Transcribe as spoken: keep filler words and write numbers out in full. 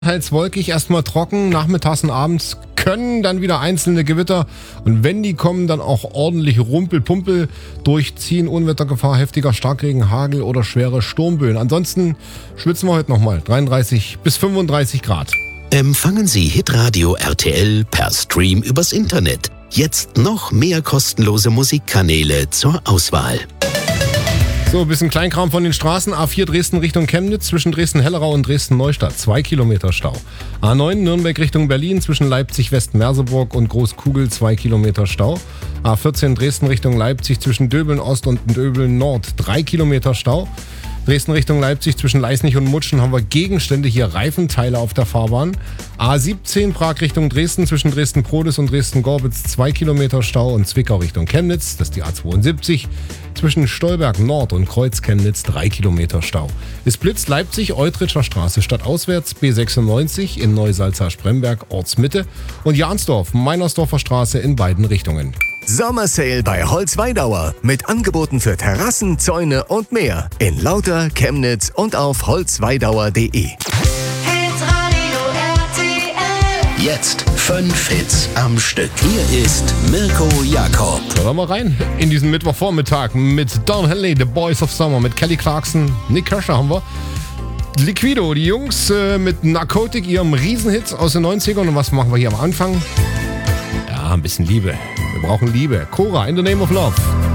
Teils wolkig, erstmal trocken, nachmittags und abends können dann wieder einzelne Gewitter und wenn die kommen, dann auch ordentlich Rumpel-Pumpel durchziehen, Unwettergefahr, heftiger Starkregen, Hagel oder schwere Sturmböen. Ansonsten schwitzen wir heute nochmal dreiunddreißig bis fünfunddreißig Grad. Empfangen Sie Hitradio R T L per Stream übers Internet. Jetzt noch mehr kostenlose Musikkanäle zur Auswahl. So, ein bisschen Kleinkram von den Straßen. A vier Dresden Richtung Chemnitz, zwischen Dresden-Hellerau und Dresden-Neustadt. Zwei Kilometer Stau. A neun Nürnberg Richtung Berlin, zwischen Leipzig-West-Merseburg und Großkugel. Zwei Kilometer Stau. A vierzehn Dresden Richtung Leipzig, zwischen Döbeln-Ost und Döbeln-Nord. Drei Kilometer Stau. Dresden Richtung Leipzig, zwischen Leisnig und Mutschen haben wir Gegenstände, hier Reifenteile auf der Fahrbahn. A siebzehn Prag Richtung Dresden, zwischen Dresden-Prodes und Dresden-Gorbitz zwei Kilometer Stau und Zwickau Richtung Chemnitz, das ist die A zweiundsiebzig, zwischen Stolberg Nord und Kreuz Chemnitz drei Kilometer Stau. Es blitzt Leipzig, Eutritscher Straße stadtauswärts, B sechsundneunzig in Neusalza-Spremberg, Ortsmitte und Jahnsdorf, Meinersdorfer Straße in beiden Richtungen. Sommersale bei Holzweidauer mit Angeboten für Terrassen, Zäune und mehr in Lauter, Chemnitz und auf holzweidauer punkt de. Jetzt fünf Hits am Stück. Hier ist Mirko Jakob. Da wollen wir rein in diesen Mittwochvormittag mit Don Henley, The Boys of Summer, mit Kelly Clarkson, Nick Kershaw haben wir. Liquido, die Jungs äh, mit Narcotic, ihrem Riesenhit aus den neunzigern. Und was machen wir hier am Anfang? Ja, ein bisschen Liebe. Wir brauchen Liebe. Cora, In the Name of Love.